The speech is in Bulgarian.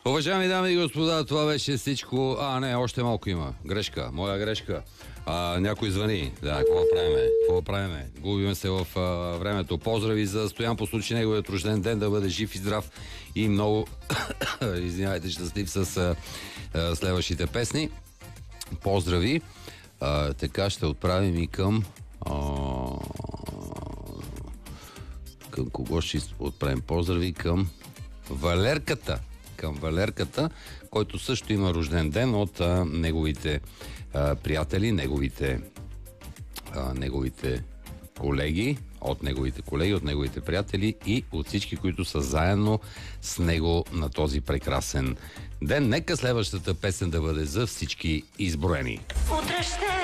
Уважаеми дами и господа, това беше всичко. Не, още малко има. Грешка, моя грешка. Някой звъни. Да, какво правиме? Губиме се в времето. Поздрави за Стоян по случай неговият рожден ден, да бъде жив и здрав и много извинявайте, щастлив с следващите песни. Поздрави. Така ще отправим и към кого ще отправим поздрави? Към Валерката. Към Валерката, който също има рожден ден от неговите приятели, неговите колеги, от неговите приятели и от всички, които са заедно с него на този прекрасен ден. Нека следващата песен да бъде за всички изброени. Утре ще